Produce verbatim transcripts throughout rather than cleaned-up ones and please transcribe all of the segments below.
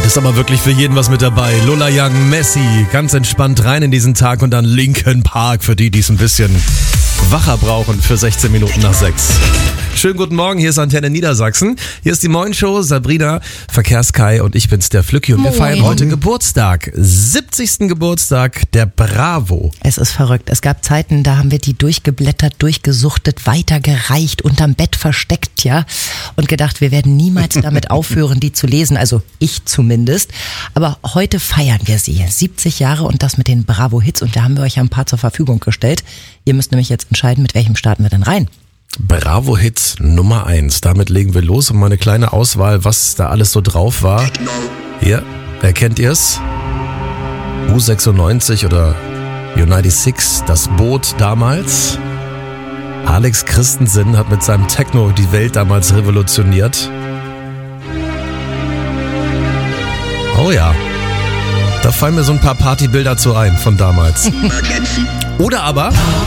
Heute ist aber wirklich für jeden was mit dabei. Lola Young, Messi, ganz entspannt rein in diesen Tag und dann Linkin Park für die, die es ein bisschen wacher brauchen für sechzehn Minuten nach sechs. Schönen guten Morgen, hier ist Antenne Niedersachsen. Hier ist die Moin-Show, Sabrina, Verkehrskai und ich bin's, der Flücki. Und wir feiern heute Geburtstag. siebzigsten Geburtstag der Bravo. Es ist verrückt. Es gab Zeiten, da haben wir die durchgeblättert, durchgesuchtet, weitergereicht, unterm Bett versteckt, ja. Und gedacht, wir werden niemals damit aufhören, die zu lesen. Also ich zumindest. Aber heute feiern wir sie. siebzig Jahre und das mit den Bravo-Hits. Und da haben wir euch ja ein paar zur Verfügung gestellt. Ihr müsst nämlich jetzt entscheiden, mit welchem starten wir denn rein. Bravo-Hits Nummer eins. Damit legen wir los und mal eine kleine Auswahl, was da alles so drauf war. Hier, erkennt ihr's? U sechsundneunzig oder United Six, das Boot damals. Alex Christensen hat mit seinem Techno die Welt damals revolutioniert. Oh ja, da fallen mir so ein paar Partybilder zu ein von damals. Oder aber...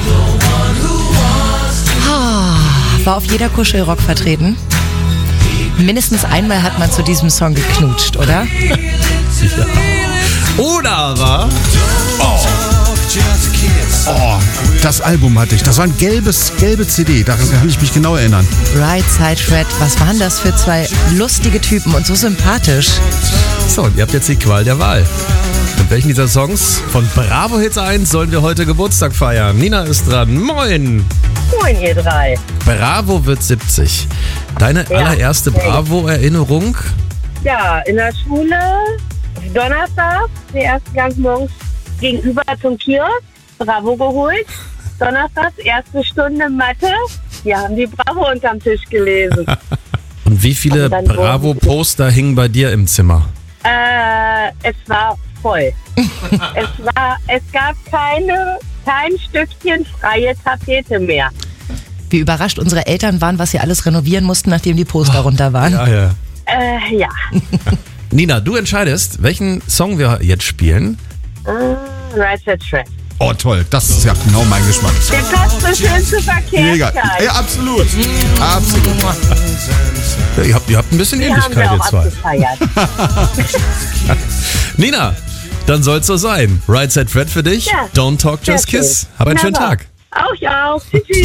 War auf jeder Kuschelrock vertreten. Mindestens einmal hat man zu diesem Song geknutscht, oder? Ja. Oder aber... Oh. Oh, das Album hatte ich. Das war ein gelbes, gelbe C D. Daran kann ich mich genau erinnern. Right Side Fred. Was waren das für zwei lustige Typen und so sympathisch? So, und ihr habt jetzt die Qual der Wahl. Mit welchen dieser Songs von Bravo Hits eins sollen wir heute Geburtstag feiern? Nina ist dran. Moin! Moin, ihr drei. Bravo wird siebzig. Deine Ja, allererste okay. Bravo-Erinnerung? Ja, in der Schule, Donnerstag, der erste Gang morgens gegenüber zum Kiosk, Bravo geholt. Donnerstags, erste Stunde Mathe. Wir haben die Bravo unterm Tisch gelesen. Und wie viele Und dann Bravo-Poster hingen bei dir im Zimmer? äh, es war voll. es war, es gab keine, kein Stückchen freie Tapete mehr. Wie überrascht unsere Eltern waren, was sie alles renovieren mussten, nachdem die Poster runter waren. Ja, ja. Äh, ja. Nina, du entscheidest, welchen Song wir jetzt spielen. Äh, Right Side Fred. Oh, toll. Das ist ja genau mein Geschmack. Der passt so schön zur Mega. Verkehrszeit. Ja, absolut. Absolut. Ja, ihr, habt, ihr habt ein bisschen Die haben wir Ähnlichkeit, ihr auch zwei. abgefeiert. Nina, dann soll's so sein. Right Side Fred für dich. Ja, Don't talk, sehr just kiss. schön. Hab einen schönen Wunderbar. Tag. Auch, ja, auch. Tschüss.